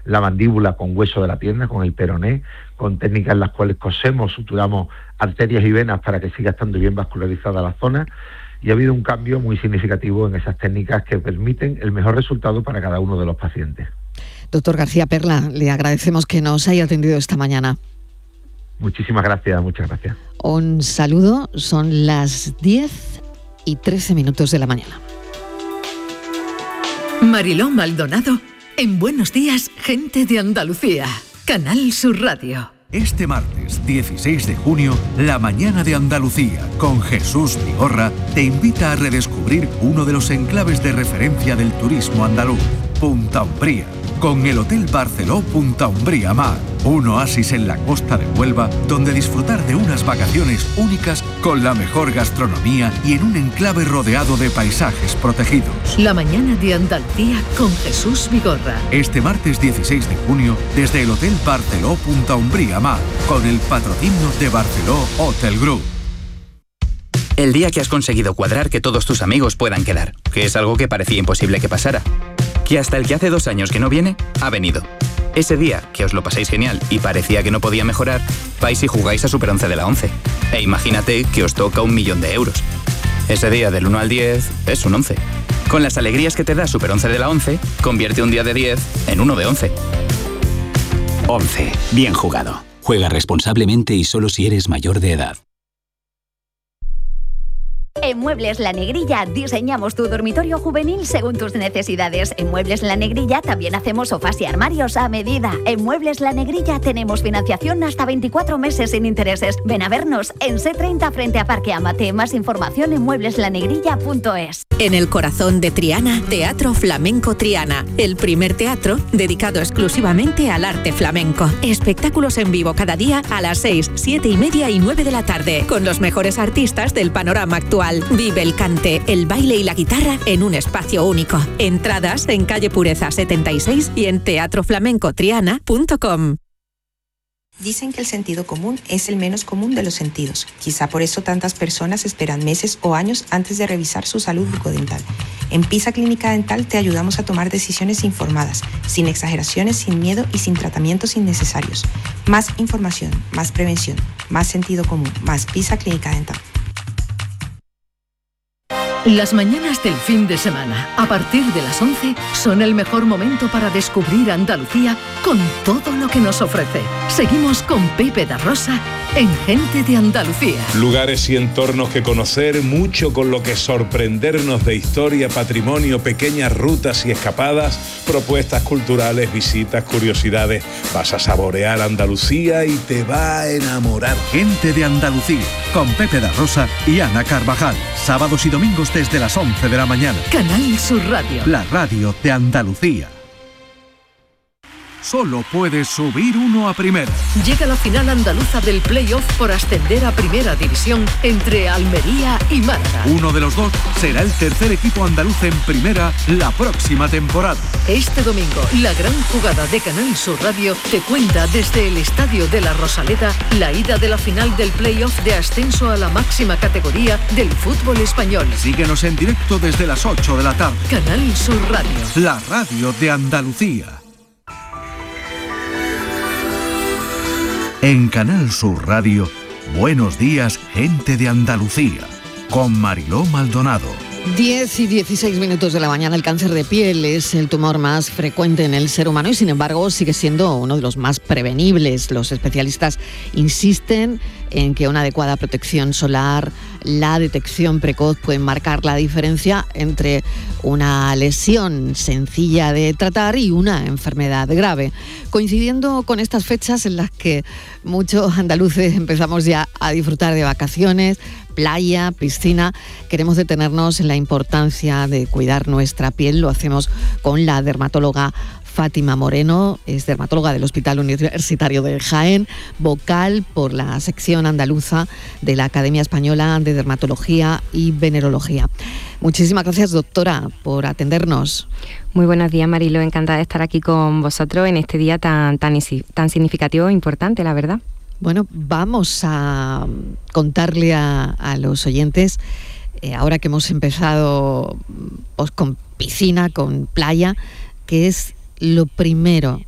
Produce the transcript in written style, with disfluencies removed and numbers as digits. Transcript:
la mandíbula con hueso de la pierna, con el peroné, con técnicas en las cuales cosemos, suturamos arterias y venas para que siga estando bien vascularizada la zona, y ha habido un cambio muy significativo en esas técnicas que permiten el mejor resultado para cada uno de los pacientes. Doctor García Perla, le agradecemos que nos haya atendido esta mañana. Muchísimas gracias, muchas gracias. Un saludo, son las 10:13 de la mañana. Mariló Maldonado, en Buenos Días, Gente de Andalucía, Canal Sur Radio. Este martes 16 de junio, La Mañana de Andalucía, con Jesús Vigorra, te invita a redescubrir uno de los enclaves de referencia del turismo andaluz, Punta Umbría, con el Hotel Barceló Punta Umbría Mar, un oasis en la costa de Huelva, donde disfrutar de unas vacaciones únicas con la mejor gastronomía y en un enclave rodeado de paisajes protegidos. La Mañana de Andalucía con Jesús Vigorra. Este martes 16 de junio, desde el Hotel Barceló Punta Umbría Mar, con el patrocinio de Barceló Hotel Group. El día que has conseguido cuadrar que todos tus amigos puedan quedar, que es algo que parecía imposible que pasara. Que hasta el que hace 2 años que no viene, ha venido. Ese día, que os lo pasáis genial y parecía que no podía mejorar, vais y jugáis a Super 11 de la 11. E imagínate que os toca 1 millón de euros. Ese día del 1 al 10 es un 11. Con las alegrías que te da Super 11 de la 11, convierte un día de 10 en uno de 11. 11. Bien jugado. Juega responsablemente y solo si eres mayor de edad. En Muebles La Negrilla diseñamos tu dormitorio juvenil según tus necesidades. En Muebles La Negrilla también hacemos sofás y armarios a medida. En Muebles La Negrilla tenemos financiación hasta 24 meses sin intereses. Ven a vernos en C30 frente a Parque Amate. Más información en muebleslanegrilla.es. En el corazón de Triana, Teatro Flamenco Triana, el primer teatro dedicado exclusivamente al arte flamenco. Espectáculos en vivo cada día a las 6, 7 y media y 9 de la tarde, con los mejores artistas del panorama actual. Vive el cante, el baile y la guitarra en un espacio único. Entradas en calle Pureza 76 y en teatroflamencotriana.com. Dicen que el sentido común es el menos común de los sentidos. Quizá por eso tantas personas esperan meses o años antes de revisar su salud bucodental. En Pisa Clínica Dental te ayudamos a tomar decisiones informadas, sin exageraciones, sin miedo y sin tratamientos innecesarios. Más información, más prevención, más sentido común, más Pisa Clínica Dental. Las mañanas del fin de semana, a partir de las 11, son el mejor momento para descubrir Andalucía con todo lo que nos ofrece. Seguimos con Pepe da Rosa en Gente de Andalucía. Lugares y entornos que conocer, mucho con lo que sorprendernos de historia, patrimonio, pequeñas rutas y escapadas, propuestas culturales, visitas, curiosidades. Vas a saborear Andalucía y te va a enamorar. Gente de Andalucía, con Pepe da Rosa y Ana Carvajal. Sábados y domingos desde las 11 de la mañana. Canal Sur Radio. La radio de Andalucía. Solo puedes subir uno a primera. Llega la final andaluza del play-off por ascender a primera división entre Almería y Málaga. Uno de los dos será el tercer equipo andaluz en primera la próxima temporada. Este domingo, la gran jugada de Canal Sur Radio te cuenta desde el Estadio de la Rosaleda la ida de la final del play-off de ascenso a la máxima categoría del fútbol español. Síguenos en directo desde las 8 de la tarde. Canal Sur Radio. La radio de Andalucía. En Canal Sur Radio, Buenos Días, Gente de Andalucía, con Mariló Maldonado. 10:16 de la mañana. El cáncer de piel es el tumor más frecuente en el ser humano y, sin embargo, sigue siendo uno de los más prevenibles. Los especialistas insisten en que una adecuada protección solar, la detección precoz pueden marcar la diferencia entre una lesión sencilla de tratar y una enfermedad grave. Coincidiendo con estas fechas en las que muchos andaluces empezamos ya a disfrutar de vacaciones, playa, piscina, queremos detenernos en la importancia de cuidar nuestra piel. Lo hacemos con la dermatóloga Fátima Moreno, es dermatóloga del Hospital Universitario de Jaén, vocal por la sección andaluza de la Academia Española de Dermatología y Venerología. Muchísimas gracias, doctora, por atendernos. Muy buenos días, Marilo. Encantada de estar aquí con vosotros en este día tan significativo e importante, la verdad. Bueno, vamos a contarle a los oyentes, ahora que hemos empezado pues, con piscina, con playa, que es lo primero